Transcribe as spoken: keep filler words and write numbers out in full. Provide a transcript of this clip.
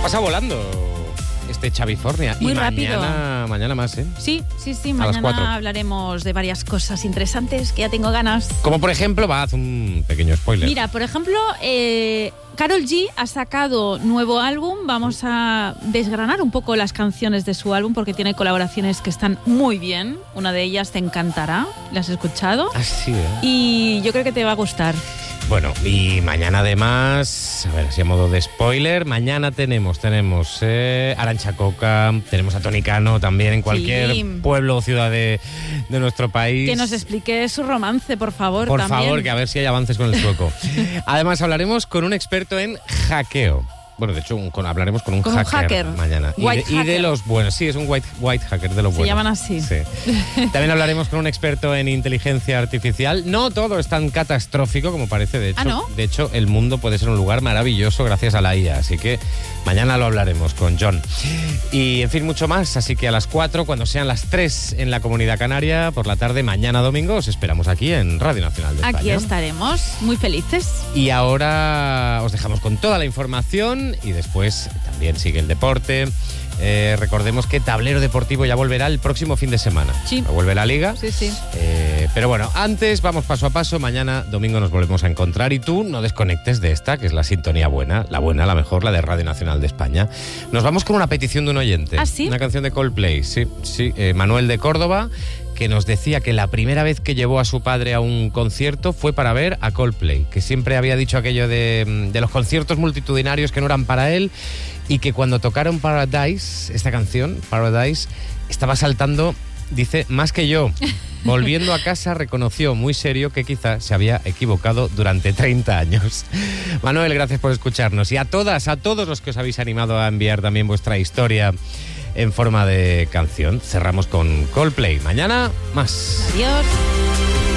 pasa volando este Chavifornia. Muy y rápido. Mañana, mañana más, ¿eh? Sí, sí, sí. A las cuatro. Mañana hablaremos de varias cosas interesantes que ya tengo ganas. Como por ejemplo, va, haz un pequeño spoiler. Mira, por ejemplo, eh, Karol G ha sacado nuevo álbum. Vamos a desgranar un poco las canciones de su álbum porque tiene colaboraciones que están muy bien. Una de ellas te encantará. ¿La has escuchado? Así, ¿eh? Y yo creo que te va a gustar. Bueno, y mañana además, a ver, así a modo de spoiler, mañana tenemos, tenemos eh, Arantxa Coca, tenemos a Toni Cano también en cualquier Sí. pueblo o ciudad de, de nuestro país. Que nos explique su romance, por favor. Por también. favor, que a ver si hay avances con el sueco. Además hablaremos con un experto en hackeo. Bueno, de hecho, un- con- hablaremos con un Con un hacker, hacker. mañana. Y White de, y de hacker. los buenos. Sí, es un white, white hacker de los Se buenos. llaman así. Sí. También hablaremos con un experto en inteligencia artificial. No todo es tan catastrófico como parece, de hecho. ¿Ah, no? De hecho, el mundo puede ser un lugar maravilloso gracias a la I A. Así que mañana lo hablaremos con John. Y, en fin, mucho más. Así que a las cuatro, cuando sean las tres en la Comunidad Canaria, por la tarde, mañana domingo, os esperamos aquí en Radio Nacional de España. Aquí estaremos, muy felices. Y ahora os dejamos con toda la información y después también sigue el deporte. Eh, recordemos que Tablero Deportivo ya volverá el próximo fin de semana. Sí. Vuelve la Liga. Sí, sí. Eh, pero bueno, antes vamos paso a paso. Mañana domingo nos volvemos a encontrar y tú no desconectes de esta, que es la sintonía buena, la buena, la mejor, la de Radio Nacional de España. Nos vamos con una petición de un oyente. ¿Ah, sí? Una canción de Coldplay, sí, sí. Eh, Manuel de Córdoba, que nos decía que la primera vez que llevó a su padre a un concierto fue para ver a Coldplay, que siempre había dicho aquello de, de los conciertos multitudinarios que no eran para él y que cuando tocaron Paradise, esta canción, Paradise, estaba saltando, dice, más que yo. Volviendo a casa reconoció muy serio que quizá se había equivocado durante treinta años. Manuel, gracias por escucharnos. Y a todas, a todos los que os habéis animado a enviar también vuestra historia en forma de canción. Cerramos con Coldplay. Mañana, más. Adiós.